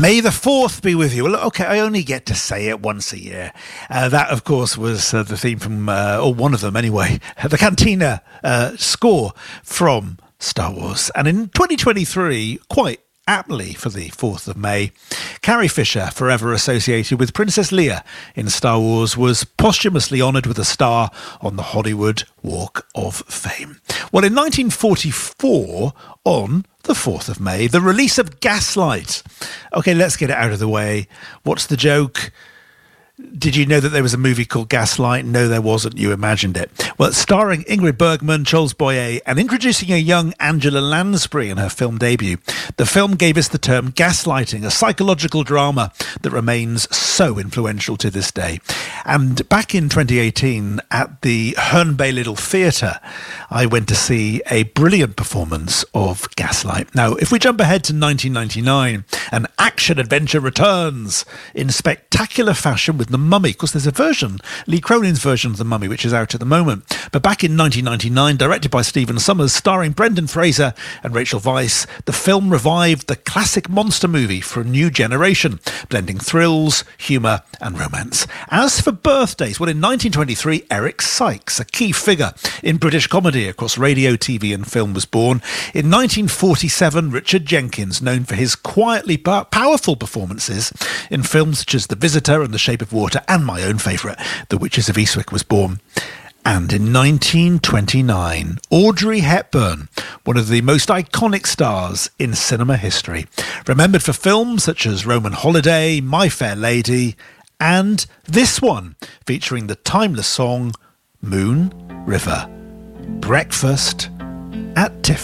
May the 4th be with you. Well, okay, I only get to say it once a year. That, of course, was the theme from, or one of them anyway, the Cantina score from Star Wars. And in 2023, quite aptly for the 4th of May, Carrie Fisher, forever associated with Princess Leia in Star Wars, was posthumously honoured with a star on the Hollywood Walk of Fame. Well, in 1944, on the 4th of May, the release of Gaslight. Okay, let's get it out of the way. What's the joke? Did you know that there was a movie called Gaslight? No, there wasn't. You imagined it. Well, starring Ingrid Bergman, Charles Boyer, and introducing a young Angela Lansbury in her film debut, the film gave us the term gaslighting, a psychological drama that remains so influential to this day. And back in 2018, at the Herne Bay Little Theatre, I went to see a brilliant performance of Gaslight. Now, if we jump ahead to 1999, an action-adventure returns in spectacular fashion with The Mummy. Of course, there's a version, Lee Cronin's version of The Mummy, which is out at the moment. But back in 1999, directed by Stephen Sommers, starring Brendan Fraser and Rachel Weisz, the film revived the classic monster movie for a new generation, blending thrills, humour and romance. As for birthdays, well, in 1923, Eric Sykes, a key figure in British comedy across radio, TV and film, was born. In 1947, Richard Jenkins, known for his quietly powerful performances in films such as The Visitor and The Shape of Water, and my own favourite, The Witches of Eastwick, was born. And in 1929, Audrey Hepburn, one of the most iconic stars in cinema history, remembered for films such as Roman Holiday, My Fair Lady, and this one, featuring the timeless song Moon River. Breakfast at Tiffany.